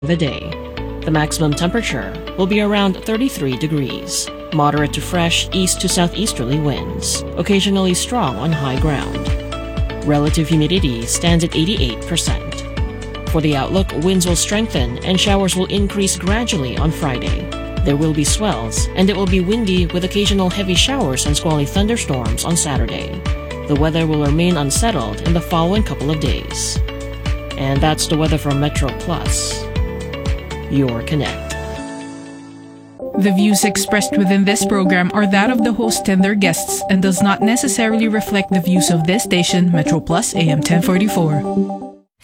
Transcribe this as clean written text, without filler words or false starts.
the day. The maximum temperature will be around 33 degrees. Moderate to fresh east to southeasterly winds, occasionally strong on high ground. Relative humidity stands at 88%. For the outlook, winds will strengthen and showers will increase gradually on Friday. There will be swells, and it will be windy with occasional heavy showers and squally thunderstorms on Saturday. The weather will remain unsettled in the following couple of days. And that's the weather from Metro Plus, your Connect. The views expressed within this program are that of the host and their guests and does not necessarily reflect the views of this station, Metro Plus AM 1044.